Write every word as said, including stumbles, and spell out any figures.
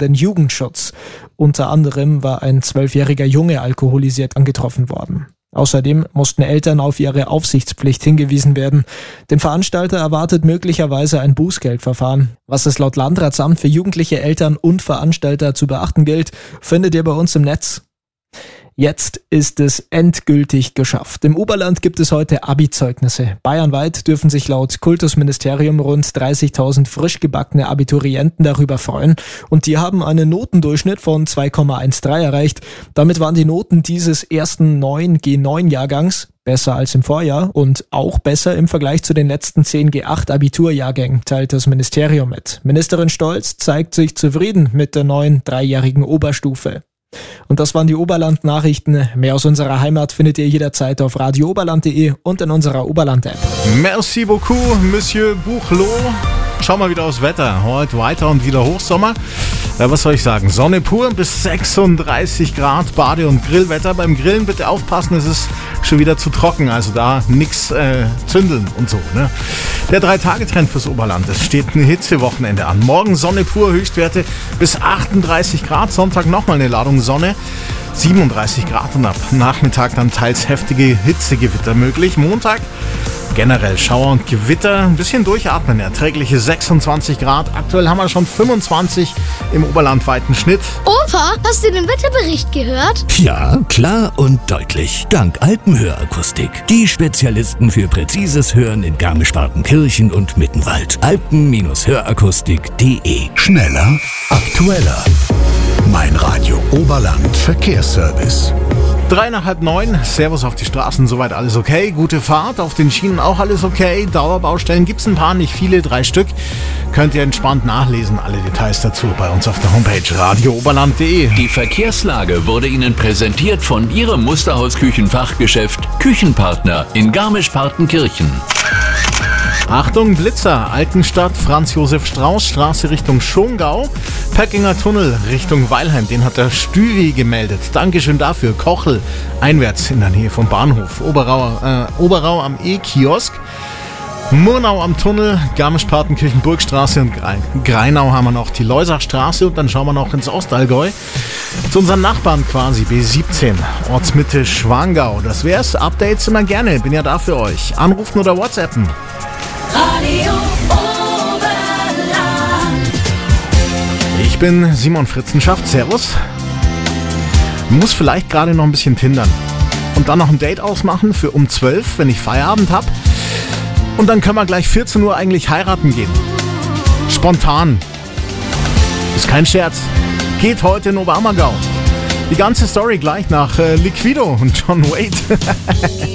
den Jugendschutz. Unter anderem war ein zwölfjähriger Junge alkoholisiert angetroffen worden. Außerdem mussten Eltern auf ihre Aufsichtspflicht hingewiesen werden. Den Veranstalter erwartet möglicherweise ein Bußgeldverfahren. Was es laut Landratsamt für jugendliche Eltern und Veranstalter zu beachten gilt, findet ihr bei uns im Netz. Jetzt ist es endgültig geschafft. Im Oberland gibt es heute Abi-Zeugnisse. Bayernweit dürfen sich laut Kultusministerium rund dreißigtausend frisch gebackene Abiturienten darüber freuen. Und die haben einen Notendurchschnitt von zwei Komma dreizehn erreicht. Damit waren die Noten dieses ersten neun G neun Jahrgangs besser als im Vorjahr und auch besser im Vergleich zu den letzten zehn G acht Abiturjahrgängen, teilt das Ministerium mit. Ministerin Stolz zeigt sich zufrieden mit der neuen dreijährigen Oberstufe. Und das waren die Oberland-Nachrichten. Mehr aus unserer Heimat findet ihr jederzeit auf radio oberland punkt de und in unserer Oberland-App. Merci beaucoup, Monsieur Buchlo. Schau mal wieder aufs Wetter. Heute weiter und wieder Hochsommer. Ja, was soll ich sagen? Sonne pur bis sechsunddreißig Grad, Bade- und Grillwetter. Beim Grillen bitte aufpassen, es ist schon wieder zu trocken. Also da nix äh, zündeln und so. Ne? Der Drei-Tage-Trend fürs Oberland. Es steht ein Hitzewochenende an. Morgen Sonne pur, Höchstwerte bis achtunddreißig Grad. Sonntag nochmal eine Ladung Sonne. siebenunddreißig Grad und ab Nachmittag dann teils heftige Hitzegewitter möglich. Montag generell Schauer und Gewitter, ein bisschen durchatmen, erträgliche sechsundzwanzig Grad. Aktuell haben wir schon fünfundzwanzig im oberlandweiten Schnitt. Opa, hast du den Wetterbericht gehört? Ja, klar und deutlich. Dank Alpenhörakustik. Die Spezialisten für präzises Hören in Garmisch-Partenkirchen und Mittenwald. alpen Hörakustik punkt de. Schneller, aktueller. Mein Radio Oberland Verkehrsservice. Drei nach halb neun, Servus auf die Straßen, soweit alles okay. Gute Fahrt, auf den Schienen auch alles okay. Dauerbaustellen gibt's ein paar, nicht viele, drei Stück. Könnt ihr entspannt nachlesen, alle Details dazu bei uns auf der Homepage radio oberland punkt de. Die Verkehrslage wurde Ihnen präsentiert von Ihrem Musterhaus-Küchenfachgeschäft Küchenpartner in Garmisch-Partenkirchen. Achtung, Blitzer, Altenstadt, Franz-Josef-Strauß-Straße Richtung Schongau, Peckinger Tunnel Richtung Weilheim, den hat der Stüvi gemeldet. Dankeschön dafür. Kochel, einwärts in der Nähe vom Bahnhof, Oberau, äh, Oberau am E-Kiosk, Murnau am Tunnel, Garmisch-Partenkirchen, Burgstraße und Greinau haben wir noch die Leusachstraße und dann schauen wir noch ins Ostallgäu. Zu unseren Nachbarn quasi, B siebzehn, Ortsmitte Schwangau. Das wär's, Updates immer gerne, bin ja da für euch. Anrufen oder WhatsAppen. Radio Oberland. Ich bin Simon Fritzenschaft, servus. Muss vielleicht gerade noch ein bisschen tindern. Und dann noch ein Date ausmachen für um zwölf, wenn ich Feierabend hab. Und dann können wir gleich vierzehn Uhr eigentlich heiraten gehen. Spontan. Ist kein Scherz. Geht heute in Oberammergau. Die ganze Story gleich nach äh, Liquido und John Wade.